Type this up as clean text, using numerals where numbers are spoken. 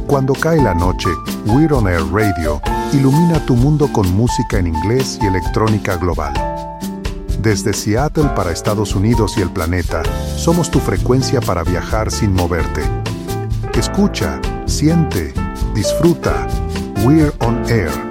cuando cae la noche, We're On Air Radio ilumina tu mundo con música en inglés y electrónica global. Desde Seattle para Estados Unidos y el planeta, somos tu frecuencia para viajar sin moverte. Escucha, siente, disfruta. We're On Air.